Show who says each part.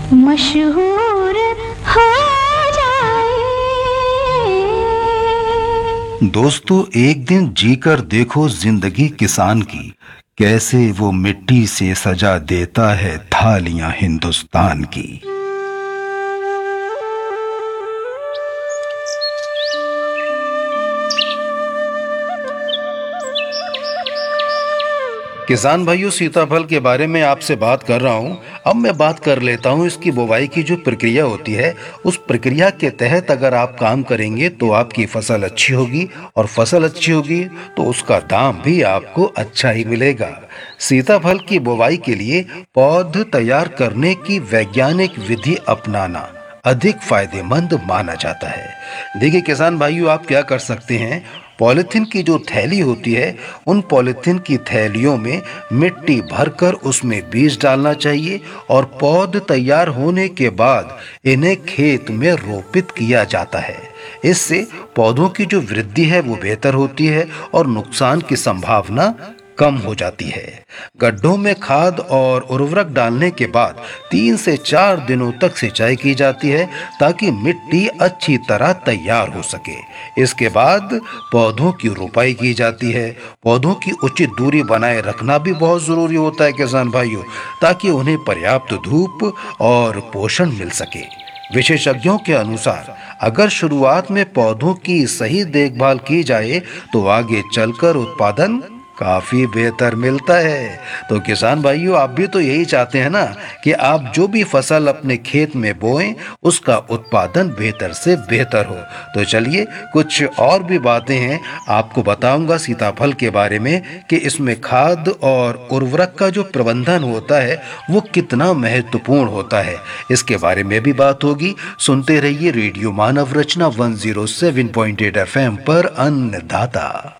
Speaker 1: मशहूर हो जाए।
Speaker 2: दोस्तों, एक दिन जीकर देखो जिंदगी किसान की, कैसे वो मिट्टी से सजा देता है थालियां हिंदुस्तान की। किसान भाइयों, सीताफल के बारे में आपसे बात कर रहा हूं। अब मैं बात कर लेता हूं इसकी बुवाई की जो प्रक्रिया होती है, उस प्रक्रिया के तहत अगर आप काम करेंगे तो आपकी फसल अच्छी होगी, और फसल अच्छी होगी तो उसका दाम भी आपको अच्छा ही मिलेगा। सीताफल की बुवाई के लिए पौध तैयार करने की वैज्ञानिक विधि अपनाना अधिक फायदेमंद माना जाता है। देखिए किसान भाइयों, आप क्या कर सकते हैं, पॉलिथीन की जो थैली होती है, उन पॉलिथीन की थैलियों में मिट्टी भरकर उसमें बीज डालना चाहिए, और पौध तैयार होने के बाद इन्हें खेत में रोपित किया जाता है। इससे पौधों की जो वृद्धि है वो बेहतर होती है और नुकसान की संभावना कम हो जाती है। गड्ढों में खाद और उर्वरक डालने के बाद 3 से 4 दिनों तक सिंचाई की जाती है, ताकि मिट्टी अच्छी तरह तैयार हो सके। इसके बाद पौधों की रोपाई की जाती है। पौधों की उचित दूरी बनाए रखना भी बहुत जरूरी होता है किसान भाइयों, ताकि उन्हें पर्याप्त धूप और पोषण मिल सके। विशेषज्ञों के अनुसार अगर शुरुआत में पौधों की सही देखभाल की जाए तो आगे चलकर उत्पादन काफी बेहतर मिलता है। तो किसान भाइयों, आप भी तो यही चाहते हैं ना कि आप जो भी फसल अपने खेत में बोएं उसका उत्पादन बेहतर से बेहतर हो। तो चलिए कुछ और भी बातें हैं आपको बताऊंगा सीताफल के बारे में, कि इसमें खाद और उर्वरक का जो प्रबंधन होता है वो कितना महत्वपूर्ण होता है। इसके बारे में भी बात होगी। सुनते रहिए रेडियो मानव रचना 107.8 FM पर अन्नदाता।